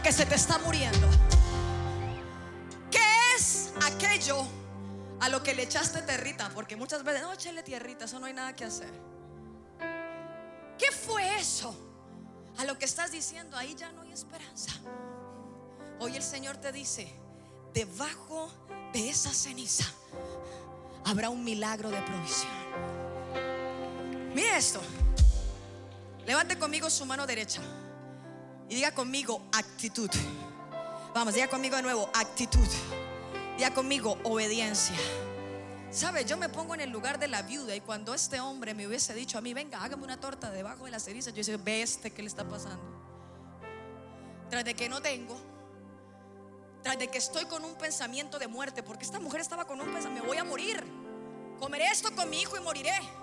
que se te está muriendo? ¿Qué es aquello a lo que le echaste tierrita? Porque muchas veces, no, échale tierrita, eso no hay nada que hacer. ¿Qué fue eso a lo que estás diciendo? Ahí ya no hay esperanza. Hoy el Señor te dice: debajo de esa ceniza habrá un milagro de provisión. Mire esto. Levante conmigo su mano derecha y diga conmigo: actitud. Vamos, diga conmigo de nuevo: actitud. Diga conmigo: obediencia. ¿Sabe? Yo me pongo en el lugar de la viuda, y cuando este hombre me hubiese dicho a mí: venga, hágame una torta debajo de la ceniza, yo decía: ve ¿qué le está pasando? Tras de que no tengo, tras de que estoy con un pensamiento de muerte, porque esta mujer estaba con un pensamiento: me voy a morir, comeré esto con mi hijo y moriré.